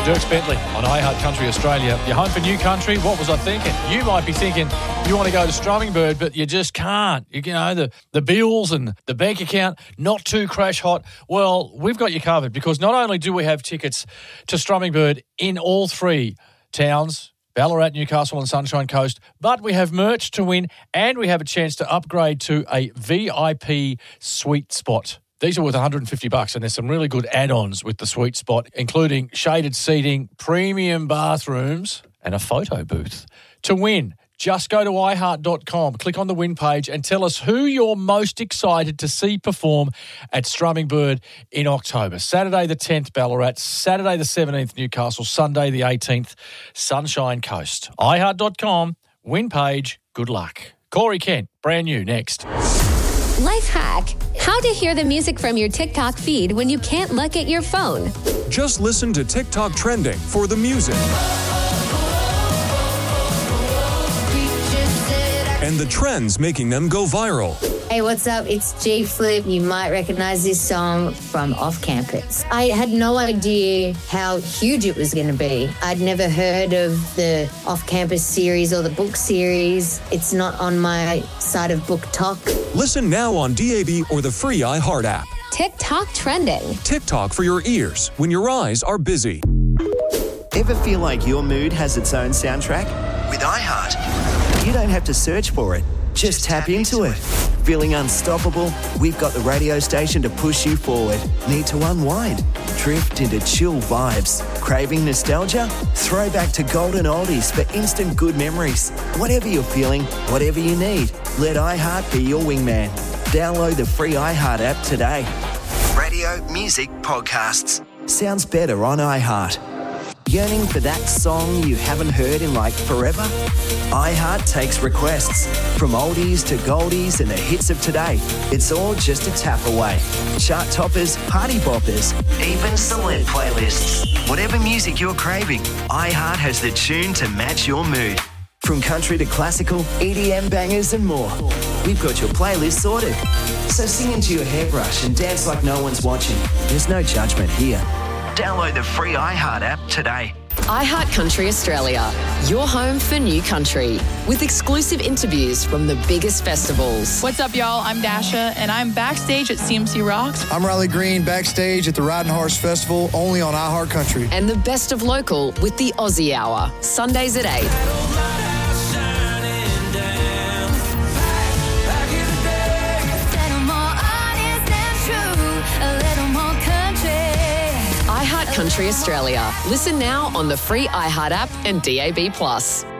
Dierks Bentley on iHeart Country Australia. You're home for New Country. What was I thinking? You might be thinking you want to go to Strummingbird, but you just can't. You know, the bills and the bank account, not too crash hot. Well, we've got you covered because not only do we have tickets to Strummingbird in all three towns, Ballarat, Newcastle and Sunshine Coast, but we have merch to win and we have a chance to upgrade to a VIP sweet spot. These are worth $150 and there's some really good add-ons with the sweet spot, including shaded seating, premium bathrooms and a photo booth. To win, just go to iHeart.com, click on the win page and tell us who you're most excited to see perform at Strummingbird in October. Saturday the 10th, Ballarat. Saturday the 17th, Newcastle. Sunday the 18th, Sunshine Coast. iHeart.com, win page, good luck. Corey Kent, brand new, next. Life hack. How to hear the music from your TikTok feed when you can't look at your phone. Just listen to TikTok Trending for the music. And the trends making them go viral. Hey, what's up? It's G Flip. You might recognize this song from Off Campus. I had no idea how huge it was going to be. I'd never heard of the Off Campus series or the book series. It's not on my side of BookTok. Listen now on DAB or the free iHeart app. TikTok Trending. TikTok for your ears when your eyes are busy. Ever feel like your mood has its own soundtrack? With iHeart, you don't have to search for it. Just tap into it. Feeling unstoppable? We've got the radio station to push you forward. Need to unwind? Drift into chill vibes. Craving nostalgia? Throwback to golden oldies for instant good memories. Whatever you're feeling, whatever you need, let iHeart be your wingman. Download the free iHeart app today. Radio, music, podcasts. Sounds better on iHeart. Yearning for that song you haven't heard in like forever? iHeart takes requests. From oldies to goldies and the hits of today, it's all just a tap away. Chart toppers, party boppers, even celeb playlists. Whatever music you're craving, iHeart has the tune to match your mood. From country to classical, EDM bangers and more. We've got your playlist sorted. So sing into your hairbrush and dance like no one's watching. There's no judgment here. Download the free iHeart app today. iHeart Country Australia, your home for new country, with exclusive interviews from the biggest festivals. What's up, y'all? I'm Dasha, and I'm backstage at CMC Rocks. I'm Riley Green, backstage at the Riding Horse Festival, only on iHeart Country. And the best of local with the Aussie Hour, Sundays at 8. iHeart Country Australia. Listen now on the free iHeart app and DAB+.